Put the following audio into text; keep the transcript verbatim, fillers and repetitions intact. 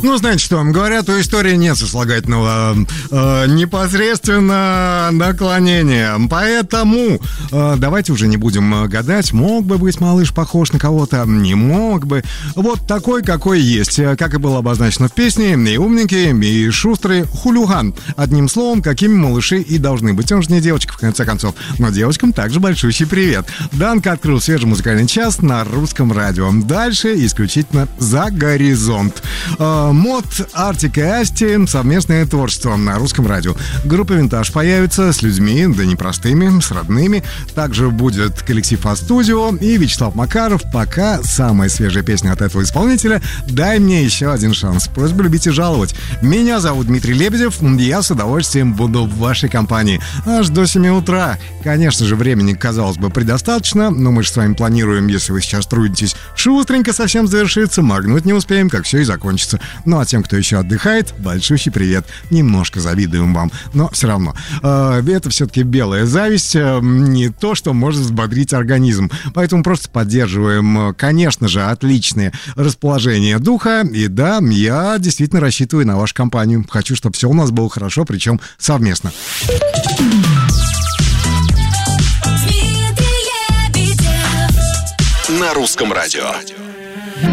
Ну, знаете что, говорят, у истории нет сослагательного э, непосредственно наклонения. Поэтому э, давайте уже не будем гадать, мог бы быть малыш похож на кого-то, не мог бы. Вот такой, какой есть. Как и было обозначено в песне, и умненький, и шустрый хулиган. Одним словом, какими малыши и должны быть. Он же не девочка, в конце концов. Но девочкам также большущий привет. Данка открыл свежий музыкальный час на Русском радио. Дальше исключительно «За горизонт». Э, Мод, Артик и Асти, совместное творчество на Русском радио. Группа «Винтаж» появится с людьми, да непростыми, с родными. Также будет коллектив А-студио и Вячеслав Макаров. Пока самая свежая песня от этого исполнителя «Дай мне еще один шанс». Просьба любить и жаловать. Меня зовут Дмитрий Лебедев. Я с удовольствием буду в вашей компании аж до семи утра. Конечно же, времени, казалось бы, предостаточно, но мы же с вами планируем, если вы сейчас трудитесь, шустренько совсем завершиться, моргнуть не успеем, как все и закончится. Ну а тем, кто еще отдыхает, большущий привет. Немножко завидуем вам, но все равно. Э, это все-таки белая зависть, э, не то, что может взбодрить организм. Поэтому просто поддерживаем, конечно же, отличное расположение духа. И да, я действительно рассчитываю на вашу компанию. Хочу, чтобы все у нас было хорошо, причем совместно. На Русском радио.